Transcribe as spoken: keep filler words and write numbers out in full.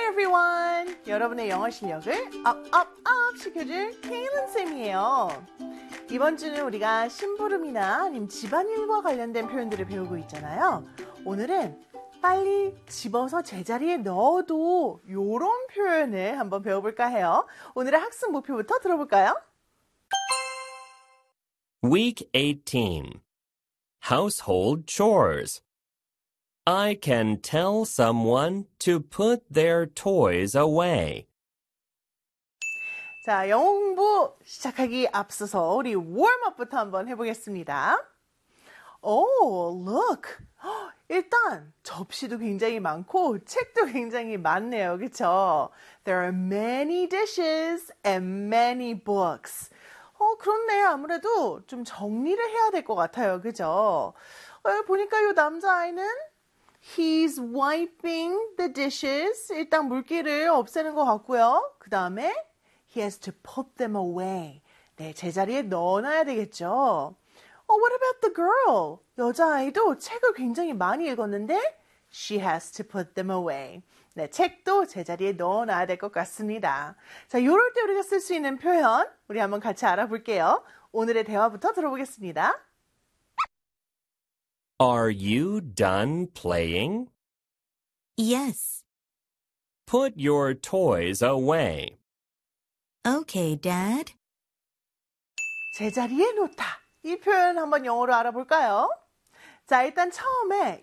everyone! 여러분의 영어 실력을 up, up, up 시켜줄 케일린 쌤이에요. 이번 주는 우리가 심부름이나 아니면 집안일과 관련된 표현들을 배우고 있잖아요. 오늘은 빨리 집어서 제자리에 넣어도 이런 표현을 한번 배워볼까 해요. 오늘의 학습 목표부터 들어볼까요? Week eighteen. Household chores. I can tell someone to put their toys away. 자, 영어 공부 시작하기 앞서서 우리 웜업부터 한번 해보겠습니다. Oh, look! 일단 접시도 굉장히 많고 책도 굉장히 많네요. 그쵸? There are many dishes and many books. 어, 그렇네. 아무래도 좀 정리를 해야 될 것 같아요. 그죠? 어, 보니까 이 남자아이는 He's wiping the dishes. 일단 물기를 없애는 것 같고요. 그 다음에 He has to put them away. 네, 제자리에 넣어놔야 되겠죠. Oh, what about the girl? 여자아이도 책을 굉장히 많이 읽었는데 She has to put them away. 네, 책도 제자리에 넣어놔야 될 것 같습니다. 자, 이럴 때 우리가 쓸 수 있는 표현 우리 한번 같이 알아볼게요. 오늘의 대화부터 들어보겠습니다. Are you done playing? Yes. Put your toys away. Okay, Dad. 제자리에 놓다. 이 표현 한번 영어로 알아볼까요? 자, 일단 처음에